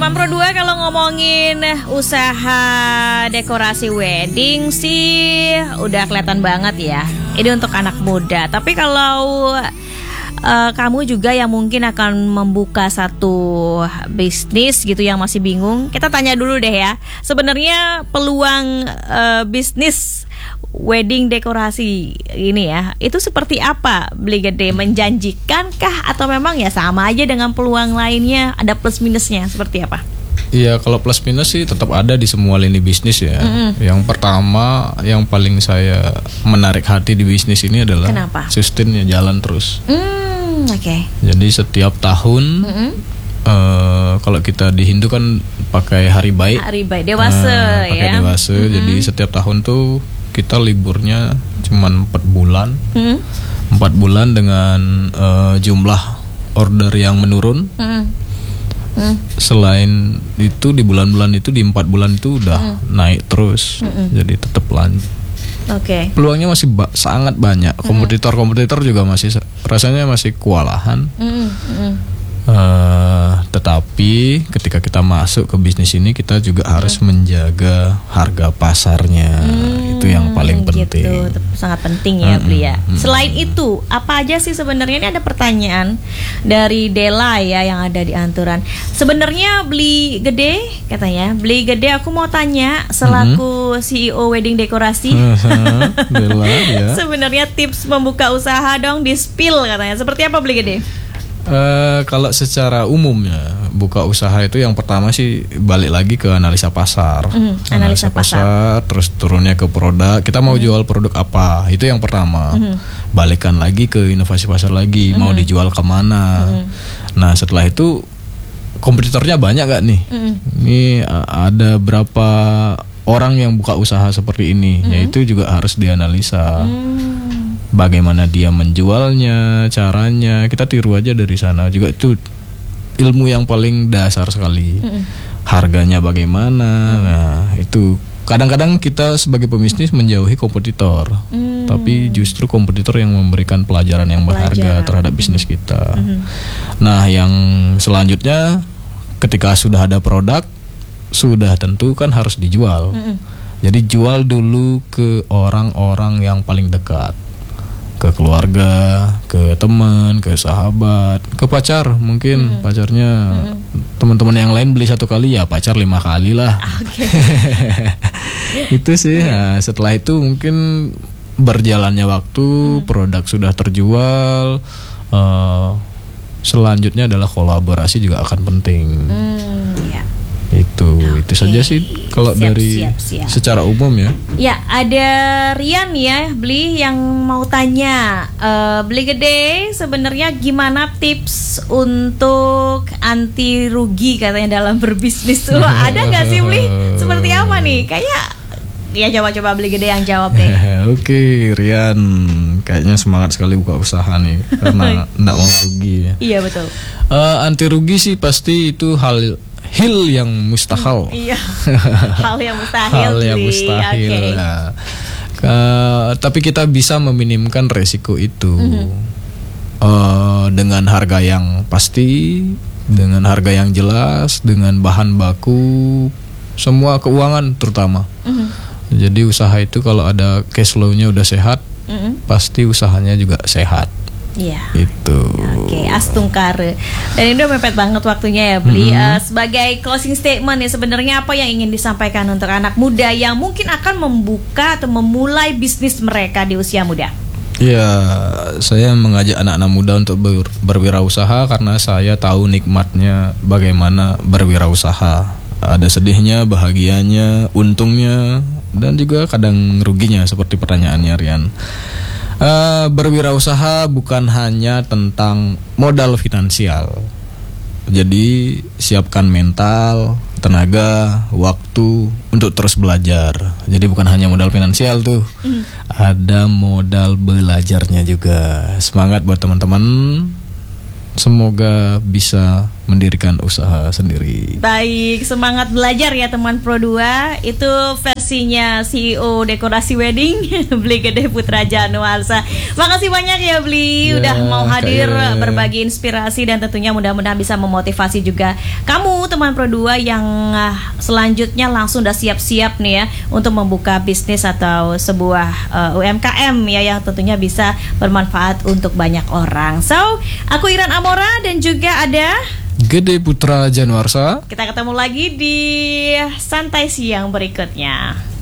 Sopan Pro 2, kalau ngomongin usaha dekorasi wedding sih udah kelihatan banget ya. Ini untuk anak muda. Tapi kalau kamu juga yang mungkin akan membuka satu bisnis gitu yang masih bingung, kita tanya dulu deh ya. Sebenarnya peluang bisnis wedding dekorasi ini ya, itu seperti apa Beli Gede? Menjanjikan kah atau memang ya sama aja dengan peluang lainnya, ada plus minusnya seperti apa? Iya, kalau plus minus sih tetap ada di semua lini bisnis ya. Yang pertama, yang paling saya menarik hati di bisnis ini adalah sustainnya jalan terus. Oke. Jadi setiap tahun kalau kita di Hindu kan pakai hari baik. Hari baik dewasa ya. Pakai dewasa. Jadi setiap tahun tuh kita liburnya cuman 4 bulan. 4 bulan dengan jumlah order yang menurun. Selain itu di bulan-bulan itu, di 4 bulan itu udah naik terus. Jadi tetap lanjut. Peluangnya masih sangat banyak. Kompetitor juga masih rasanya masih kewalahan. Tetapi ketika kita masuk ke bisnis ini, kita juga harus menjaga harga pasarnya. Itu yang paling penting. Gitu. Sangat penting ya Beli ya. Selain itu, apa aja sih sebenarnya? Ini ada pertanyaan dari Dela ya yang ada di Anturan. Sebenarnya Beli Gede katanya, Beli Gede aku mau tanya selaku CEO wedding dekorasi. Dela ya. Sebenarnya tips membuka usaha dong, di spill katanya. Seperti apa Beli Gede? Kalau secara umumnya buka usaha itu yang pertama sih balik lagi ke analisa pasar. Analisa pasar, terus turunnya ke produk. Kita mau jual produk apa? Itu yang pertama. Balikan lagi ke inovasi pasar lagi. Mau dijual kemana? Nah setelah itu kompetitornya banyak gak nih? Ini ada berapa orang yang buka usaha seperti ini? Yaitu juga harus dianalisa. Bagaimana dia menjualnya, caranya, kita tiru aja dari sana. Juga itu ilmu yang paling dasar sekali. Harganya bagaimana. Nah itu kadang-kadang kita sebagai pebisnis menjauhi kompetitor, tapi justru kompetitor yang memberikan pelajaran yang berharga terhadap bisnis kita. Nah yang selanjutnya, ketika sudah ada produk, sudah tentu kan harus dijual. Jadi jual dulu ke orang-orang yang paling dekat, ke keluarga, ke teman, ke sahabat, ke pacar. Mungkin pacarnya teman-teman yang lain beli 1 kali, ya pacar 5 kali lah. Itu sih. Nah, setelah itu mungkin berjalannya waktu, produk sudah terjual. Selanjutnya adalah kolaborasi juga akan penting. Itu saja sih kalau dari secara umum ya. Ya, ada Rian ya Beli yang mau tanya, Beli Gede sebenarnya gimana tips untuk anti rugi katanya dalam berbisnis tuh? Ada nggak sih Beli? Seperti apa nih? Kayak ya coba Beli Gede yang jawab deh. Oke, Rian kayaknya semangat sekali buka usaha nih karena nggak mau rugi ya. Iya betul. Anti rugi sih pasti itu hal yang mustahil. Hal yang mustahil. Nah, tapi kita bisa meminimkan resiko itu dengan harga yang pasti, dengan harga yang jelas, dengan bahan baku, semua keuangan terutama. Jadi usaha itu kalau ada cash flow-nya udah sehat, pasti usahanya juga sehat. Itu. Astungkare. Dan ini udah mepet banget waktunya ya Beli. Sebagai closing statement ya, sebenarnya apa yang ingin disampaikan untuk anak muda yang mungkin akan membuka atau memulai bisnis mereka di usia muda? Ya, saya mengajak anak-anak muda untuk berwirausaha karena saya tahu nikmatnya bagaimana berwirausaha. Ada sedihnya, bahagianya, untungnya, dan juga kadang ruginya seperti pertanyaannya Rian. Berwirausaha bukan hanya tentang modal finansial. Jadi siapkan mental, tenaga, waktu untuk terus belajar. Jadi bukan hanya modal finansial tuh, ada modal belajarnya juga. Semangat buat teman-teman. Semoga bisa mendirikan usaha sendiri. Baik, semangat belajar ya teman Pro 2. Itu versinya CEO Dekorasi Wedding Bli Gede Putra Januarsa. Makasih banyak ya Bli, udah mau hadir berbagi inspirasi dan tentunya mudah-mudahan bisa memotivasi juga kamu teman Pro 2 yang selanjutnya langsung udah siap-siap nih ya untuk membuka bisnis atau sebuah UMKM ya yang tentunya bisa bermanfaat untuk banyak orang. So, aku Iran Amora dan juga ada Gede Putra Januarsa. Kita ketemu lagi di Santai Siang berikutnya.